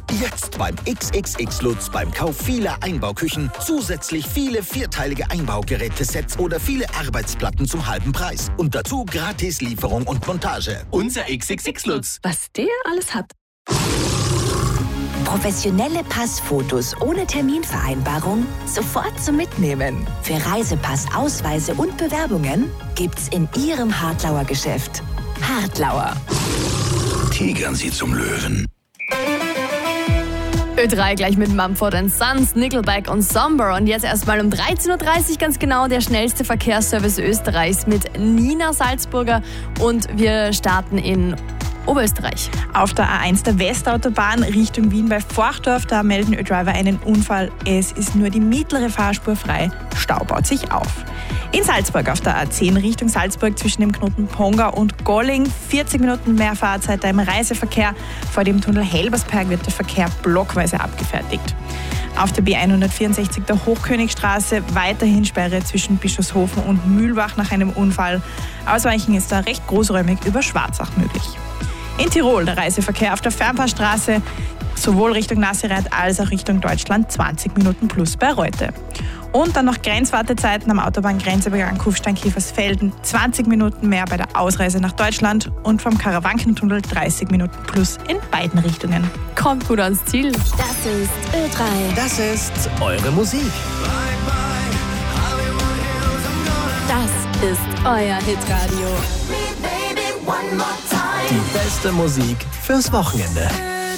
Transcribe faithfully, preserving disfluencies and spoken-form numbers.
Jetzt beim X X X Lutz beim Kauf vieler Einbauküchen zusätzlich viele vierteilige Einbaugerätesets oder viele Arbeitsplatten zum halben Preis. Und dazu gratis Lieferung und Montage. Unser X X X Lutz. Was der alles hat. Professionelle Passfotos ohne Terminvereinbarung sofort zum Mitnehmen. Für Reisepass, Ausweise und Bewerbungen gibt's in Ihrem Hartlauer Geschäft. Hartlauer. Tigern Sie zum Löwen. Ö drei gleich mit Mumford and Sons, Nickelback und Somber. Und jetzt erstmal um dreizehn Uhr dreißig ganz genau der schnellste Verkehrsservice Österreichs mit Nina Salzburger. Und wir starten in Oberösterreich. Auf der A eins der Westautobahn Richtung Wien bei Forchdorf, da melden Ö-Driver einen Unfall. Es ist nur die mittlere Fahrspur frei. Stau baut sich auf. In Salzburg auf der A zehn Richtung Salzburg zwischen dem Knoten Ponga und Golling. vierzig Minuten mehr Fahrzeit im Reiseverkehr. Vor dem Tunnel Helbersberg wird der Verkehr blockweise abgefertigt. Auf der B hundertvierundsechzig der Hochkönigstraße weiterhin Sperre zwischen Bischofshofen und Mühlbach nach einem Unfall. Ausweichen ist da recht großräumig über Schwarzach möglich. In Tirol der Reiseverkehr auf der Fernfahrstraße, sowohl Richtung Nasireit als auch Richtung Deutschland zwanzig Minuten plus bei Reute. Und dann noch Grenzwartezeiten am Autobahngrenzübergang Kufstein-Kiefersfelden, zwanzig Minuten mehr bei der Ausreise nach Deutschland und vom Karawankentunnel dreißig Minuten plus in beiden Richtungen. Kommt gut ans Ziel. Das ist Ö drei. Das ist eure Musik. Das ist euer Hitradio. Die beste Musik fürs Wochenende.